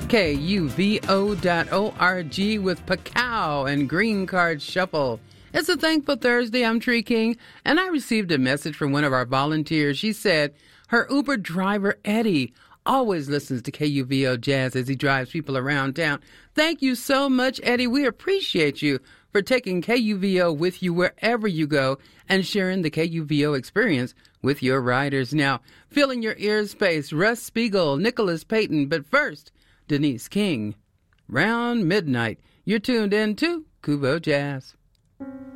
KUVO.org with Pacow and Green Card Shuffle. It's a Thankful Thursday. I'm Tree King, and I received a message from one of our volunteers. She said her Uber driver, Eddie, always listens to KUVO Jazz as he drives people around town. Thank you so much, Eddie. We appreciate you for taking KUVO with you wherever you go and sharing the KUVO experience with your riders. Now, filling your ear space, Russ Spiegel, Nicholas Payton, but first, Denise King. Round midnight, you're tuned in to KUVO Jazz.